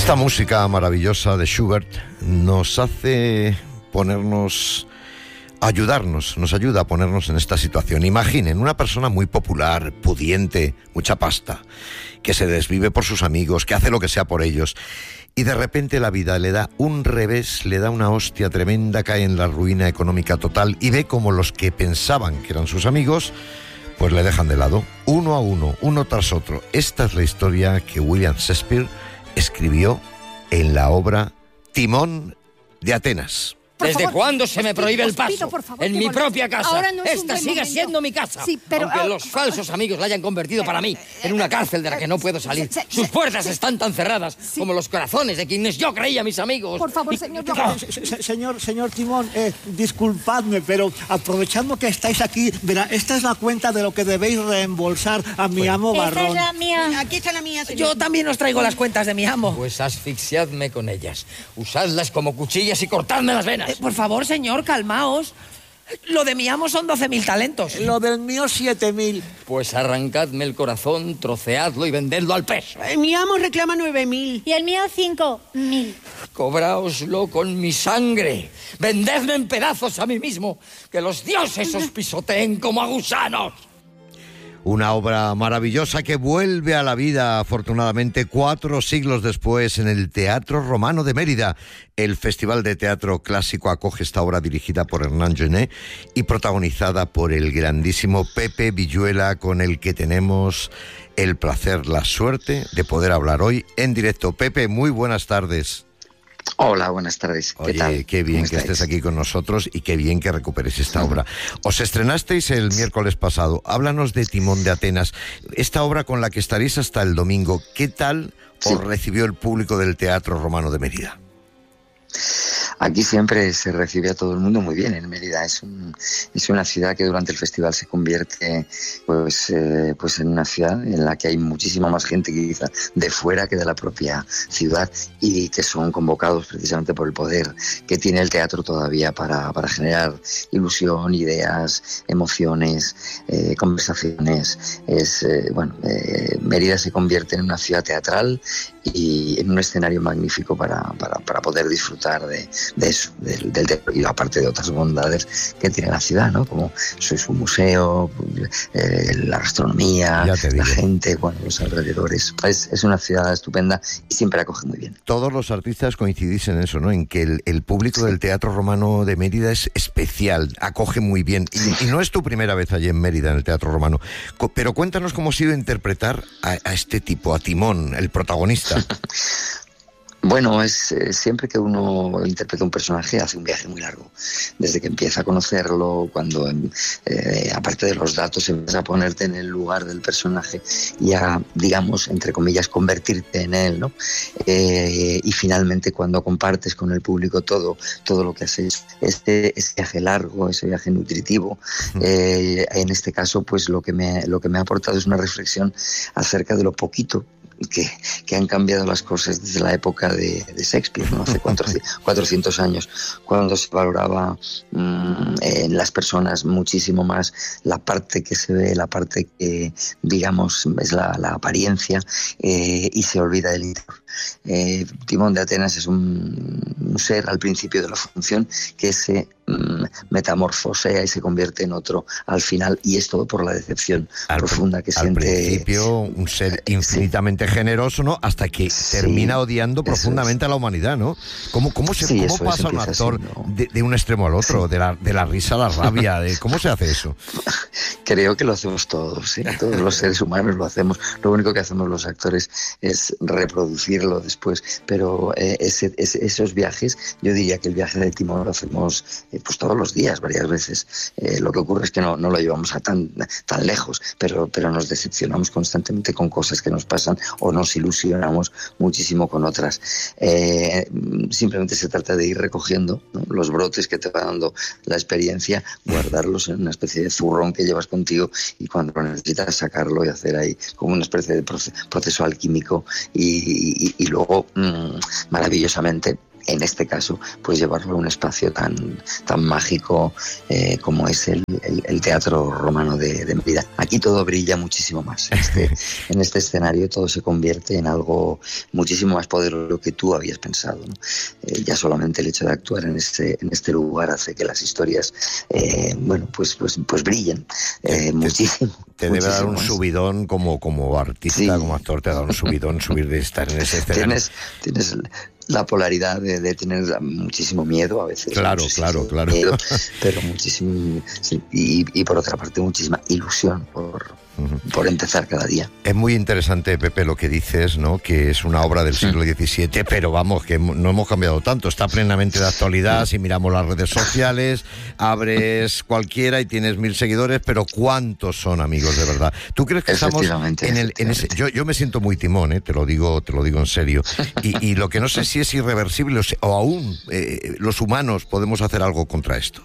Esta música maravillosa de Schubert nos hace nos ayuda a ponernos en esta situación. Imaginen una persona muy popular, pudiente, mucha pasta, que se desvive por sus amigos, que hace lo que sea por ellos, y de repente la vida le da un revés, le da una hostia tremenda, cae en la ruina económica total y ve como los que pensaban que eran sus amigos, pues le dejan de lado, uno a uno, uno tras otro. Esta es la historia que William Shakespeare escribió en la obra Timón de Atenas. ¿Desde cuándo se me prohíbe el paso? Por favor, en mi propia casa. Ahora no es Esta sigue siendo mi casa. Sí, pero aunque los falsos amigos la hayan convertido para mí en una cárcel de la que no puedo salir. Sus puertas están tan cerradas como los corazones de quienes yo creía mis amigos. Por favor, señor. Señor Timón, disculpadme, pero aprovechando que estáis aquí, verá, esta es la cuenta de lo que debéis reembolsar a mi amo Barrón. Esta es la mía. Aquí está la mía, señor. Yo también os traigo las cuentas de mi amo. Pues asfixiadme con ellas. Usadlas como cuchillas y cortadme las venas. Por favor, señor, calmaos. Lo de mi amo son 12.000 talentos. Lo del mío, 7.000. Pues arrancadme el corazón, troceadlo y vendedlo al peso. Mi amo reclama 9.000. Y el mío 5.000. Cobraoslo con mi sangre. Vendedme en pedazos a mí mismo. Que los dioses os pisoteen como a gusanos. Una obra maravillosa que vuelve a la vida, afortunadamente, 4 siglos después, en el Teatro Romano de Mérida. El Festival de Teatro Clásico acoge esta obra dirigida por Hernán Genet y protagonizada por el grandísimo Pepe Villuela, con el que tenemos el placer, la suerte de poder hablar hoy en directo. Pepe, muy buenas tardes. Hola, buenas tardes. ¿Qué tal? Oye, qué bien que estés aquí con nosotros y qué bien que recuperes esta obra. Os estrenasteis el miércoles pasado. Háblanos de Timón de Atenas, esta obra con la que estaréis hasta el domingo. ¿Qué tal os recibió el público del Teatro Romano de Mérida? Aquí siempre se recibe a todo el mundo muy bien. En Mérida es una ciudad que durante el festival se convierte pues en una ciudad en la que hay muchísima más gente quizá de fuera que de la propia ciudad, y que son convocados precisamente por el poder que tiene el teatro todavía para generar ilusión, ideas, emociones, conversaciones. Mérida se convierte en una ciudad teatral y en un escenario magnífico para poder disfrutar de eso, del teatro, y aparte de otras bondades que tiene la ciudad, ¿no? Como su museo, la gastronomía, la gente, los alrededores. Es una ciudad estupenda y siempre acoge muy bien. Todos los artistas coincidís en eso, ¿no? En que el público del Teatro Romano de Mérida es especial, acoge muy bien. Y no es tu primera vez allí en Mérida, en el Teatro Romano. Pero cuéntanos cómo ha sido interpretar a este tipo, a Timón, el protagonista. Bueno, siempre que uno interpreta un personaje hace un viaje muy largo. Desde que empieza a conocerlo, cuando aparte de los datos empieza a ponerte en el lugar del personaje y a, digamos, entre comillas, convertirte en él, ¿no? Y finalmente cuando compartes con el público todo lo que haces, ese viaje largo, ese viaje nutritivo, en este caso, pues lo que me ha aportado es una reflexión acerca de lo poquito que han cambiado las cosas desde la época de Shakespeare, ¿no? Hace 400 años, cuando se valoraba en las personas muchísimo más la parte que se ve, la parte que, digamos, es la apariencia, y se olvida del interior. Timón de Atenas es un ser al principio de la función que se metamorfosea y se convierte en otro al final, y es todo por la decepción profunda que siente. Al principio un ser infinitamente generoso, ¿no? Hasta que termina odiando profundamente a la humanidad, ¿no? ¿Cómo pasa un actor de un extremo al otro, de la risa a la rabia? ¿Cómo se hace eso? Creo que lo hacemos todos, ¿sí? Todos los seres humanos lo hacemos. Lo único que hacemos los actores es reproducirlo después, pero esos viajes, yo diría que el viaje de Timón lo hacemos pues todos los días, varias veces. Lo que ocurre es que no lo llevamos a tan lejos, pero nos decepcionamos constantemente con cosas que nos pasan, o nos ilusionamos muchísimo con otras. Simplemente se trata de ir recogiendo, ¿no?, los brotes que te va dando la experiencia, guardarlos en una especie de zurrón que llevas contigo, y cuando lo necesitas sacarlo y hacer ahí como una especie de proceso alquímico, y luego maravillosamente en este caso, pues llevarlo a un espacio tan mágico como es el Teatro Romano de Mérida. Aquí todo brilla muchísimo más. En este escenario todo se convierte en algo muchísimo más poderoso de lo que tú habías pensado, ¿no? Ya solamente el hecho de actuar en este lugar hace que las historias, pues brillen muchísimo. Te debe dar un más. subidón como artista, Sí. como actor, te da un subidón de estar en ese escenario. Tienes la polaridad de tener muchísimo miedo a veces. Claro. Miedo, pero muchísimo, sí, y por otra parte muchísima ilusión por empezar cada día. Es muy interesante, Pepe, lo que dices, ¿no? Que es una obra del siglo XVII, pero vamos, que no hemos cambiado tanto. Está plenamente de actualidad. Si miramos las redes sociales, abres cualquiera y tienes 1000 seguidores, pero ¿cuántos son amigos de verdad? ¿Tú crees que estamos en ese? Yo me siento muy timón, te lo digo en serio. Y lo que no sé si es irreversible o aún los humanos podemos hacer algo contra esto.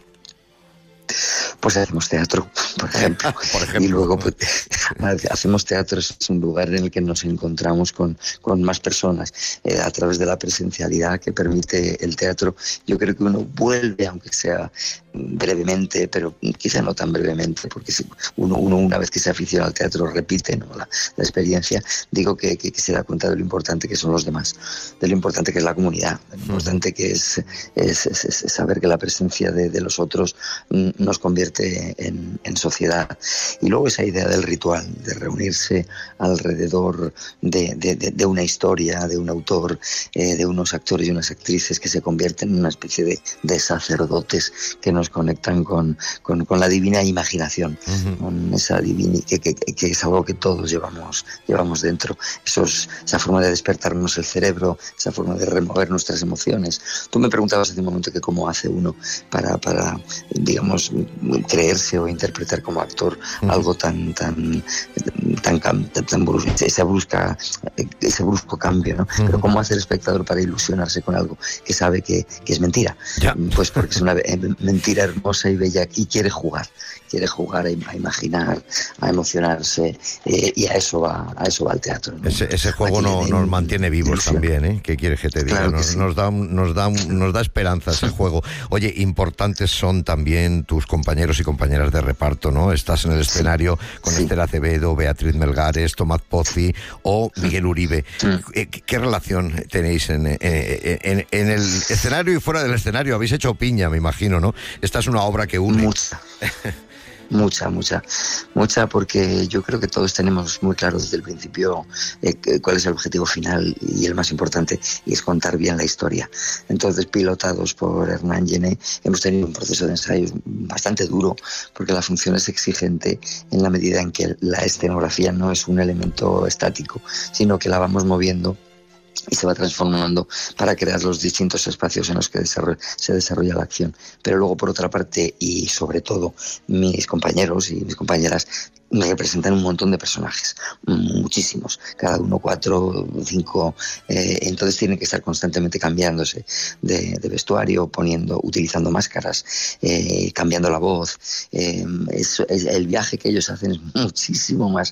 Pues hacemos teatro, por ejemplo. Y luego pues, hacemos teatro, es un lugar en el que nos encontramos con más personas a través de la presencialidad que permite el teatro. Yo creo que uno vuelve, aunque sea brevemente, pero quizá no tan brevemente, porque si uno una vez que se aficiona al teatro repite, ¿no? la experiencia. Digo que se da cuenta de lo importante que son los demás, de lo importante que es la comunidad, de lo importante que es saber que la presencia de los otros nos convierte en sociedad. Y luego esa idea del ritual, de reunirse alrededor de una historia, de un autor, de unos actores y unas actrices que se convierten en una especie de sacerdotes que nos conectan con la divina imaginación, con esa divina que es algo que todos llevamos dentro. Esa forma de despertarnos el cerebro, esa forma de remover nuestras emociones. Tú me preguntabas hace un momento que cómo hace uno para digamos, creerse o interpretar como actor algo tan brusco, ese brusco cambio, ¿no? Pero cómo hace el espectador para ilusionarse con algo que sabe que es mentira. Ya. Pues porque es una mentira hermosa y bella y quiere jugar a imaginar, a emocionarse, y a eso va el teatro, ¿no? Ese juego nos mantiene vivos también, ¿eh? ¿Qué quieres que te diga? Claro que sí. Nos da esperanza ese juego. Oye, importantes son también tus compañeros y compañeras de reparto, ¿no? Estás en el escenario con Esther Acevedo, Beatriz Melgares, Tomás Pozzi o Miguel Uribe. ¿Qué relación tenéis en el escenario y fuera del escenario? Habéis hecho piña, me imagino, ¿no? Esta es una obra que une. Mucha, porque yo creo que todos tenemos muy claro desde el principio cuál es el objetivo final y el más importante, y es contar bien la historia. Entonces, pilotados por Hernán Gené, hemos tenido un proceso de ensayo bastante duro, porque la función es exigente en la medida en que la escenografía no es un elemento estático, sino que la vamos moviendo y se va transformando para crear los distintos espacios en los que se desarrolla la acción. Pero luego, por otra parte, y sobre todo, mis compañeros y mis compañeras me representan un montón de personajes, muchísimos, cada uno 4, 5, entonces tienen que estar constantemente cambiándose de vestuario, utilizando máscaras, cambiando la voz. El viaje que ellos hacen es muchísimo más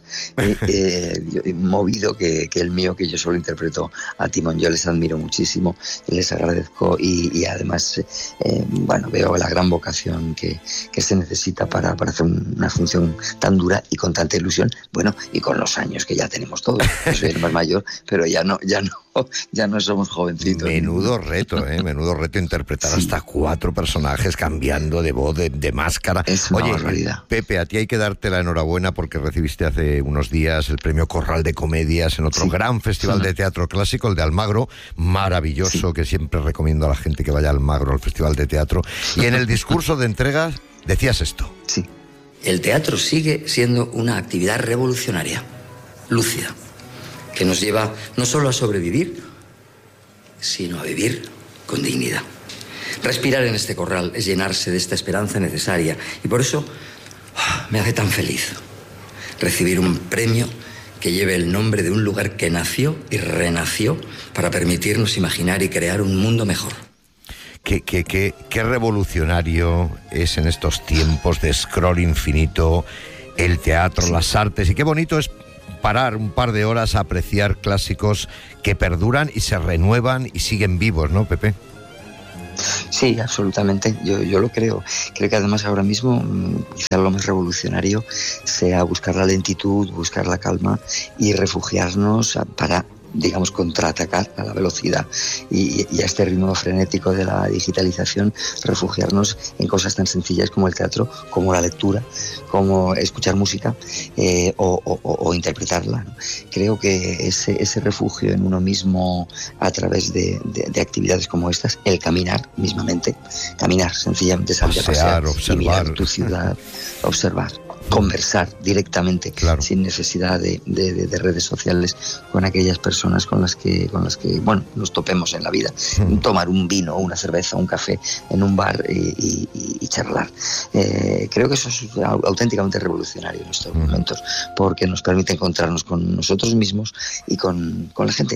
movido que el mío, que yo solo interpreto a Timón. Yo les admiro muchísimo, les agradezco y además veo la gran vocación que se necesita para hacer una función tan dura y con tanta ilusión, y con los años que ya tenemos todos. Yo soy el más mayor, pero ya no somos jovencitos. Menudo reto, menudo reto interpretar hasta 4 personajes cambiando de voz, de máscara. Es una Oye, barbaridad. Pepe, a ti hay que darte la enhorabuena porque recibiste hace unos días el premio Corral de Comedias en otro gran festival de teatro clásico, el de Almagro, maravilloso, que siempre recomiendo a la gente que vaya a Almagro, al festival de teatro. Y en el discurso de entrega decías esto. Sí. El teatro sigue siendo una actividad revolucionaria, lúcida, que nos lleva no solo a sobrevivir, sino a vivir con dignidad. Respirar en este corral es llenarse de esta esperanza necesaria, y por eso me hace tan feliz recibir un premio que lleve el nombre de un lugar que nació y renació para permitirnos imaginar y crear un mundo mejor. Qué revolucionario es en estos tiempos de scroll infinito el teatro, las artes, y qué bonito es parar un par de horas a apreciar clásicos que perduran y se renuevan y siguen vivos, ¿no, Pepe? Sí, absolutamente. Yo lo creo. Creo que además ahora mismo quizá lo más revolucionario sea buscar la lentitud, buscar la calma y refugiarnos para, digamos, contraatacar a la velocidad y a este ritmo frenético de la digitalización, refugiarnos en cosas tan sencillas como el teatro, como la lectura, como escuchar música o interpretarla, ¿no? Creo que ese refugio en uno mismo a través de actividades como estas, el caminar mismamente, caminar sencillamente, salir a pasear, observar, mirar tu ciudad, observar, conversar directamente, claro, sin necesidad de redes sociales con aquellas personas con las que bueno, nos topemos en la vida. Tomar un vino, una cerveza, un café en un bar y charlar. Creo que eso es auténticamente revolucionario en estos momentos, porque nos permite encontrarnos con nosotros mismos y con la gente,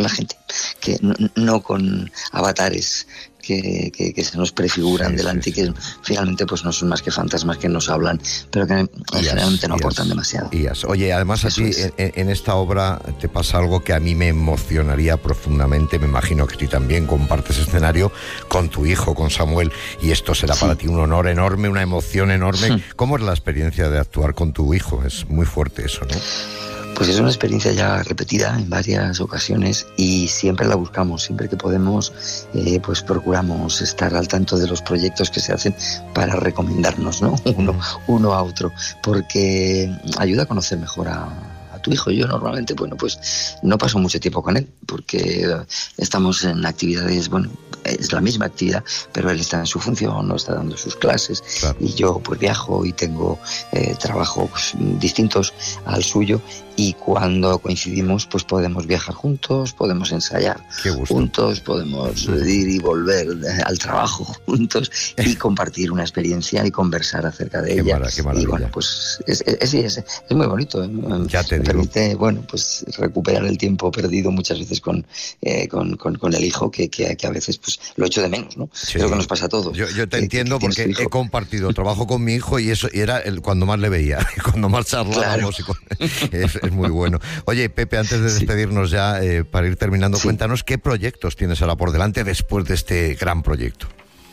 que no con avatares que se nos prefiguran delante y que finalmente pues no son más que fantasmas que nos hablan, pero que generalmente no aportan demasiado. Oye, además Eso a ti en esta obra te pasa algo que a mí me emocionaría profundamente, me imagino que tú también compartes escenario con tu hijo, con Samuel, y esto será para ti un honor enorme, una emoción enorme. ¿Cómo es la experiencia de actuar con tu hijo? Es muy fuerte eso, ¿no? Pues es una experiencia ya repetida en varias ocasiones y siempre la buscamos, siempre que podemos, pues procuramos estar al tanto de los proyectos que se hacen para recomendarnos, ¿no? Uno a otro, porque ayuda a conocer mejor a tu hijo. Yo normalmente, bueno, pues no paso mucho tiempo con él porque estamos en actividades, bueno, es la misma actividad, pero él está en su función, no está dando sus clases, claro. Y yo pues viajo y tengo trabajos distintos al suyo, y cuando coincidimos pues podemos viajar juntos, podemos ensayar juntos, podemos ir y volver al trabajo juntos y compartir una experiencia y conversar acerca de ella. Qué maravilla. Y bueno, pues es muy bonito, ya te digo. Permite, bueno, pues recuperar el tiempo perdido muchas veces con el hijo, que a veces pues lo echo de menos, ¿no? Sí. Es lo que nos pasa a todos. Yo te entiendo porque he compartido trabajo con mi hijo y eso era cuando más le veía, cuando más charlábamos. Claro. Es muy bueno. Oye, Pepe, antes de despedirnos ya, para ir terminando, cuéntanos qué proyectos tienes ahora por delante después de este gran proyecto.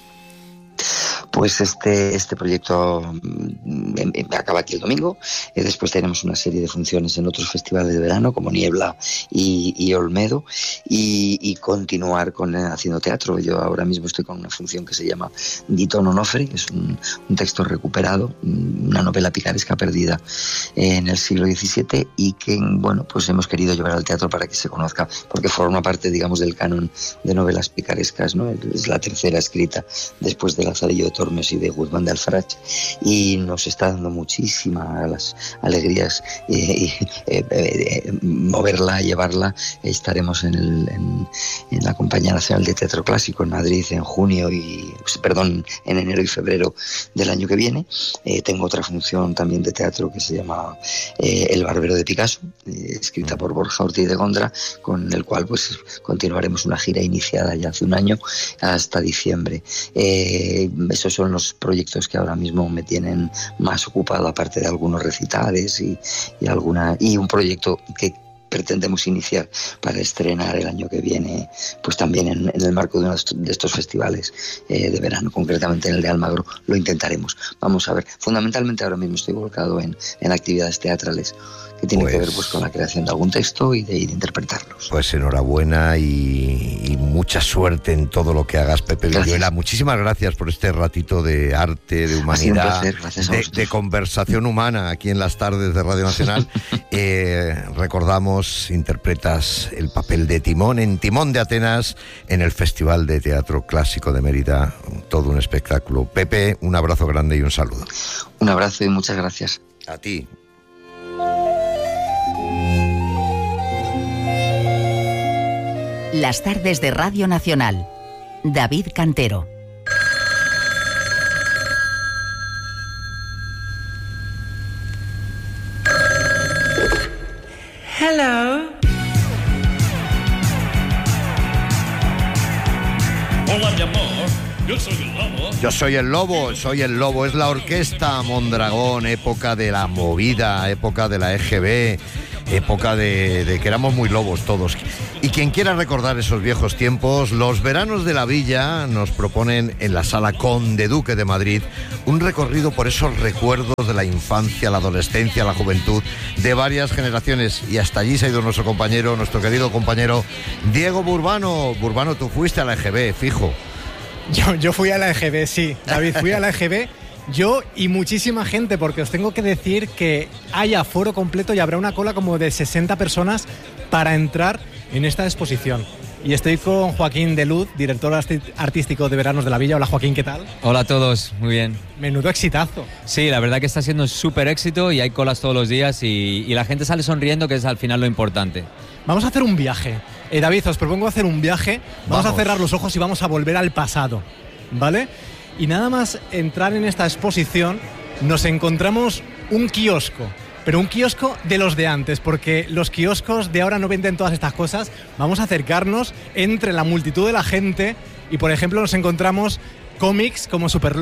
Pues este proyecto acaba aquí el domingo. Después tenemos una serie de funciones en otros festivales de verano como Niebla y Olmedo, y continuar haciendo teatro. Yo ahora mismo estoy con una función que se llama Dito Nonofre, que es un texto recuperado, una novela picaresca perdida en el siglo XVII y que, bueno, pues hemos querido llevar al teatro para que se conozca, porque forma parte, digamos, del canon de novelas picarescas, ¿no? Es la tercera escrita después de Lazarillo de Tormes y de Guzmán de Alfarach, y nos está dando muchísimas alegrías moverla, llevarla. Estaremos en la Compañía Nacional de Teatro Clásico en Madrid en en enero y febrero del año que viene. Tengo otra función también de teatro que se llama El Barbero de Picasso, escrita por Borja Ortiz de Gondra, con el cual pues continuaremos una gira iniciada ya hace un año hasta diciembre. Esos son los proyectos que ahora mismo me tienen más ocupado, aparte de algunos recitales y un proyecto que pretendemos iniciar para estrenar el año que viene, pues también en el marco de uno de estos festivales de verano, concretamente en el de Almagro. Lo intentaremos. Vamos a ver. Fundamentalmente ahora mismo estoy volcado en actividades teatrales que tienen que ver pues con la creación de algún texto y de interpretarlos. Pues enhorabuena y mucha suerte en todo lo que hagas, Pepe Villuela. Muchísimas gracias por este ratito de arte, de humanidad, de conversación humana aquí en las tardes de Radio Nacional. Recordamos, interpretas el papel de Timón en Timón de Atenas en el Festival de Teatro Clásico de Mérida. Todo un espectáculo. Pepe, un abrazo grande y un saludo. Un abrazo y muchas gracias. A ti. Las tardes de Radio Nacional. David Cantero. Hello. Hola, mi amor. Yo soy el lobo. Yo soy el lobo. Es la orquesta Mondragón, época de la movida, época de la EGB. época de que éramos muy lobos todos. Y quien quiera recordar esos viejos tiempos, los veranos de la Villa nos proponen en la Sala Conde Duque de Madrid un recorrido por esos recuerdos de la infancia, la adolescencia, la juventud de varias generaciones. Y hasta allí se ha ido nuestro querido compañero Diego Burbano. Burbano, tú fuiste a la EGB, fijo. Yo fui a la EGB, sí. David, fui a la EGB. Yo y muchísima gente, porque os tengo que decir que hay aforo completo y habrá una cola como de 60 personas para entrar en esta exposición. Y estoy con Joaquín de Luz, director artístico de Veranos de la Villa. Hola Joaquín, ¿qué tal? Hola a todos, muy bien. Menudo exitazo. Sí, la verdad que está siendo un súper éxito y hay colas todos los días y la gente sale sonriendo, que es al final lo importante. Vamos a hacer un viaje. David, os propongo hacer un viaje. Vamos a cerrar los ojos y vamos a volver al pasado, ¿vale? Y nada más entrar en esta exposición nos encontramos un kiosco, pero un kiosco de los de antes, porque los kioscos de ahora no venden todas estas cosas. Vamos a acercarnos entre la multitud de la gente y, por ejemplo, nos encontramos cómics como Super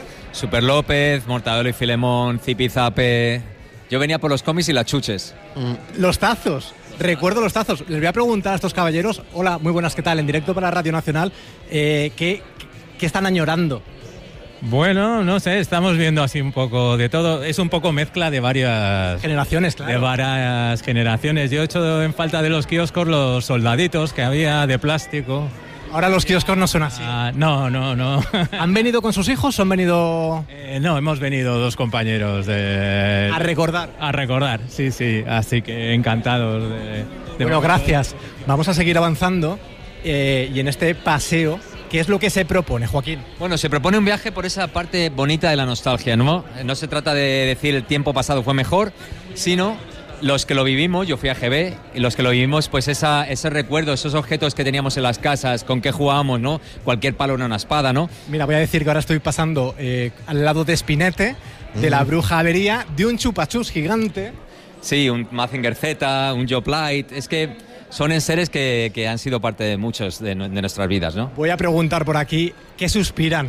López, Mortadelo y Filemón, Zipizape. Yo venía por los cómics y las chuches. Los tazos. Recuerdo los tazos. Les voy a preguntar a estos caballeros, hola, muy buenas, ¿qué tal? En directo para Radio Nacional, ¿qué están añorando? Bueno, no sé, estamos viendo así un poco de todo. Es un poco mezcla de varias generaciones, claro. De varias generaciones. Yo he hecho en falta de los kioscos los soldaditos que había de plástico. Ahora los kioscos no son así. No. ¿Han venido con sus hijos o han venido...? No, hemos venido dos compañeros de... ¿A recordar? A recordar, sí. Así que encantados de bueno, gracias. Vamos a seguir avanzando y en este paseo... ¿Qué es lo que se propone, Joaquín? Bueno, se propone un viaje por esa parte bonita de la nostalgia, ¿no? No se trata de decir el tiempo pasado fue mejor, sino los que lo vivimos, yo fui a GB, y los que lo vivimos, pues ese recuerdo, esos objetos que teníamos en las casas, con qué jugábamos, ¿no? Cualquier palo era una espada, ¿no? Mira, voy a decir que ahora estoy pasando al lado de Spinette, de la Bruja Avería, de un chupachus gigante. Sí, un Mazinger Z, un Joplite, es que... son enseres que han sido parte de muchos de nuestras vidas, ¿no? Voy a preguntar por aquí, ¿qué suspiran?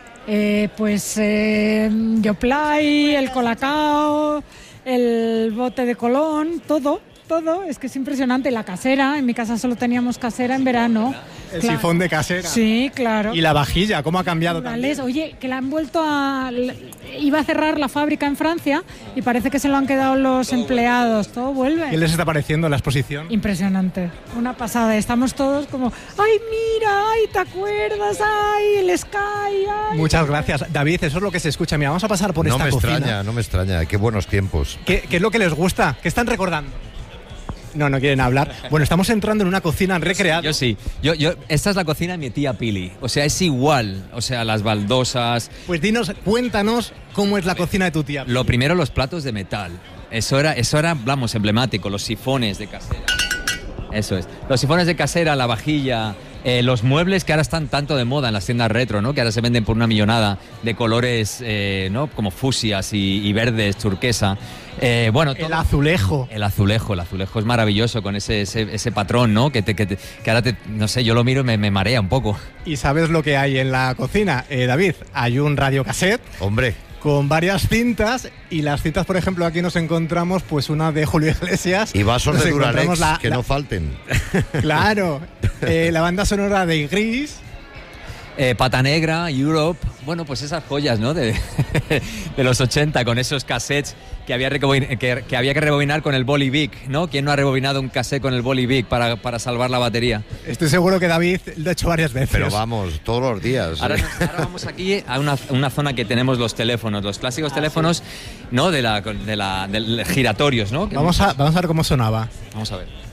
Yoplait, el Colacao, el bote de Colón, todo, es que es impresionante. La casera, en mi casa solo teníamos casera en verano. El sifón de casera. Sí, claro. Y la vajilla, ¿cómo ha cambiado también? Oye, que la han vuelto a... Iba a cerrar la fábrica en Francia y parece que se lo han quedado los empleados. Todo vuelve. ¿Qué les está pareciendo la exposición? Impresionante. Una pasada. Estamos todos como... ¡Ay, mira! ¡Ay, te acuerdas! ¡Ay, el Sky! ¡Ay! Muchas gracias. David, eso es lo que se escucha. Mira, vamos a pasar por esta cocina. No me extraña. Qué buenos tiempos. ¿Qué es lo que les gusta? ¿Qué están recordando? No quieren hablar. Bueno, estamos entrando en una cocina recreada. Yo sí. Esta es la cocina de mi tía Pili. O sea, es igual. O sea, las baldosas. Pues cuéntanos cómo es la cocina de tu tía Pili. Lo primero, los platos de metal. Eso era, vamos, emblemático. Los sifones de casera. Eso es. Los sifones de casera, la vajilla, los muebles que ahora están tanto de moda en las tiendas retro, ¿no? Que ahora se venden por una millonada de colores, ¿no? Como fucsias y verdes, turquesa. Bueno, el azulejo. El azulejo es maravilloso con ese patrón, ¿no? Que ahora no sé, yo lo miro y me marea un poco. ¿Y sabes lo que hay en la cocina, David? Hay un radiocassette. Hombre. Con varias cintas, y las cintas, por ejemplo, aquí nos encontramos pues una de Julio Iglesias. Y vasos de Duranex, no falten. Claro, la banda sonora de Gris. Pata Negra, Europe, bueno, pues esas joyas, ¿no? De los 80, con esos cassettes que había que rebobinar con el Boli Vic, ¿no? ¿Quién no ha rebobinado un cassette con el Boli Vic para salvar la batería? Estoy seguro que David lo ha hecho varias veces. Pero vamos, todos los días. Ahora vamos aquí a una zona que tenemos los teléfonos, los clásicos teléfonos, sí. ¿No? Del giratorios, ¿no? Vamos a ver cómo sonaba. Vamos a ver.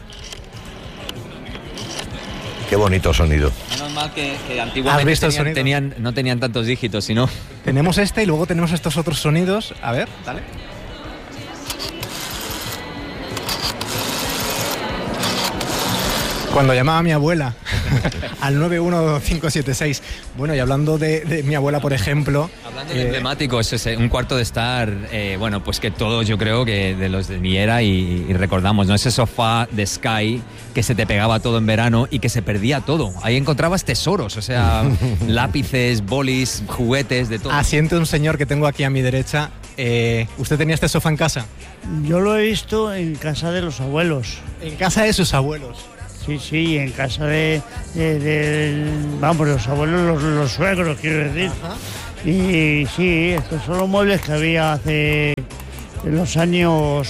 Qué bonito sonido. Menos mal que antiguamente no tenían tantos dígitos, sino... Tenemos y luego tenemos estos otros sonidos. A ver, dale. Cuando llamaba a mi abuela al 91576. Bueno, y hablando de mi abuela, por ejemplo... Hablando de emblemáticos, es un cuarto de estar, bueno, pues que todos yo creo que de los de mi era y recordamos, ¿no? Ese sofá de Sky que se te pegaba todo en verano y que se perdía todo. Ahí encontrabas tesoros, o sea, lápices, bolis, juguetes, de todo. Asiente un señor que tengo aquí a mi derecha. ¿usted tenía este sofá en casa? Yo lo he visto en casa de los abuelos. ¿En casa de sus abuelos? Sí, en casa de vamos, los abuelos, los suegros, quiero decir. Ajá. Y sí, estos son los muebles que había hace en los años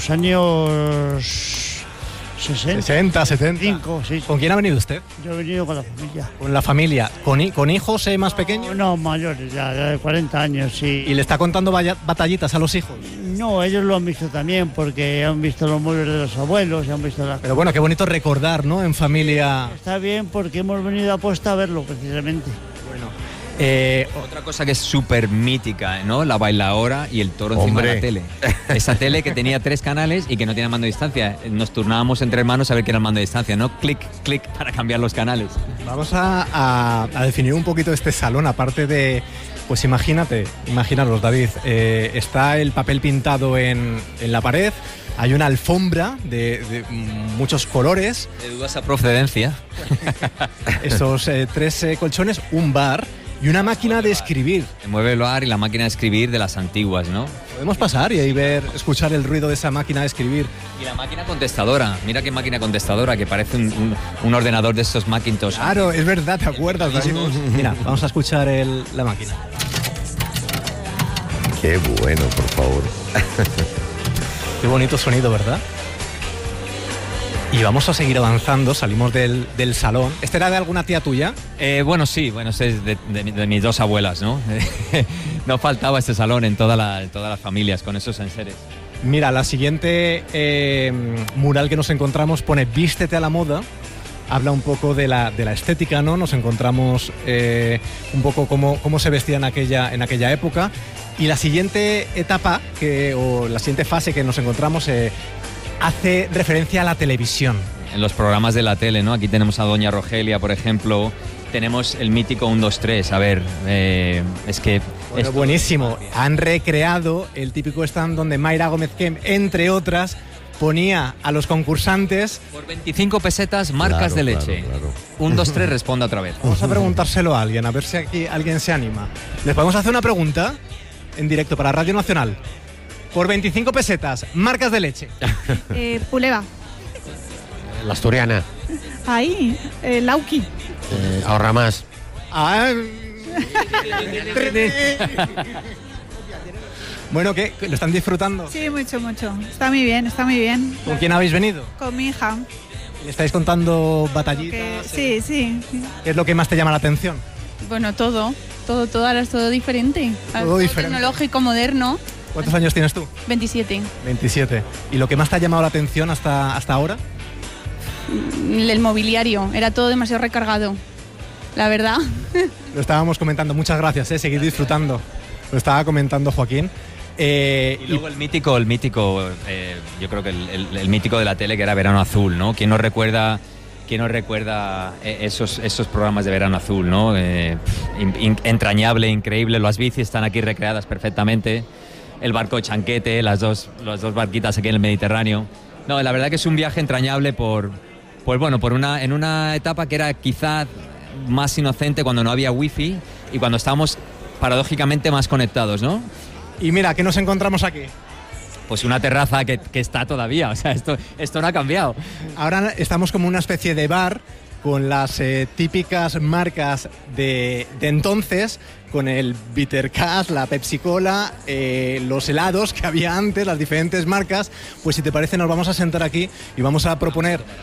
60, 75, sí. ¿Con quién ha venido usted? Yo he venido con la familia. ¿Con la familia? ¿Con hijos más pequeños? No, mayores, ya de 40 años, sí. ¿Y le está contando batallitas a los hijos? No, ellos lo han visto también, porque han visto los muebles de los abuelos y han visto las... Pero bueno, qué bonito recordar, ¿no? En familia... Está bien, porque hemos venido a Aposta a verlo, precisamente. Bueno... Otra cosa que es súper mítica, ¿no? La bailaora y el toro encima de la tele. Esa tele que tenía 3 canales y que no tenía mando de distancia. Nos turnábamos entre hermanos a ver qué era el mando de distancia, ¿no? Clic, clic para cambiar los canales. Vamos a definir un poquito este salón, aparte de... Pues imaginaros, David, está el papel pintado en la pared, hay una alfombra de muchos colores. De dudosa procedencia. Esos 3 colchones, un bar y una máquina de escribir. El mueble bar y la máquina de escribir de las antiguas, ¿no? Podemos pasar y ahí escuchar el ruido de esa máquina de escribir. Y la máquina contestadora, mira qué máquina contestadora, que parece un ordenador de estos Macintosh. Claro, es verdad, ¿te acuerdas? Mira, vamos a escuchar la máquina. Qué bueno, por favor. Qué bonito sonido, ¿verdad? Y vamos a seguir avanzando, salimos del salón. ¿Este era de alguna tía tuya? Bueno, sí, este es de mis 2 abuelas, ¿no? No faltaba este salón en todas las familias con esos enseres. Mira, la siguiente mural que nos encontramos pone Vístete a la moda. Habla un poco de la estética, ¿no? Nos encontramos un poco cómo se vestía en aquella época. Y la siguiente etapa, o la siguiente fase que nos encontramos, hace referencia a la televisión. En los programas de la tele, ¿no? Aquí tenemos a Doña Rogelia, por ejemplo. Tenemos el mítico 1, 2, 3. A ver, es que... Bueno, buenísimo. Han recreado el típico stand donde Mayra Gómez Kem, entre otras, ponía a los concursantes... Por 25 pesetas, marcas de leche. Claro. 1, 2, 3, responda otra vez. Vamos a preguntárselo a alguien, a ver si aquí alguien se anima. ¿Les podemos hacer una pregunta en directo para Radio Nacional? Por 25 pesetas, marcas de leche. Puleva. La Asturiana. Ahí, Lauki. Ahorra más. Bueno, ¿qué? ¿Lo están disfrutando? Sí, mucho. Está muy bien, está muy bien. ¿Con quién habéis venido? Con mi hija. ¿Le estáis contando batallitas? Sí. ¿Qué es lo que más te llama la atención? Bueno, todo, ahora es todo diferente. Todo diferente. Tecnológico, moderno. ¿Cuántos años tienes tú? 27. 27. ¿Y lo que más te ha llamado la atención hasta ahora? El mobiliario, era todo demasiado recargado, la verdad. Lo estábamos comentando, muchas gracias, seguid disfrutando. Lo estaba comentando Joaquín. Y luego el mítico, yo creo que el mítico de la tele, que era Verano Azul, ¿no? ¿Quién no recuerda esos programas de Verano Azul, ¿no? Entrañable, increíble, las bicis están aquí recreadas perfectamente. El barco Chanquete, las dos barquitas aquí en el Mediterráneo. No, la verdad que es un viaje entrañable en una etapa que era quizá más inocente, cuando no había wifi y cuando estábamos paradójicamente más conectados, ¿no? Y mira, ¿qué nos encontramos aquí? Pues una terraza que está todavía, o sea, esto no ha cambiado. Ahora estamos como una especie de bar con las típicas marcas de entonces, con el Bitter Cash, la Pepsi Cola, los helados que había antes, las diferentes marcas. Pues si te parece nos vamos a sentar aquí y vamos a proponer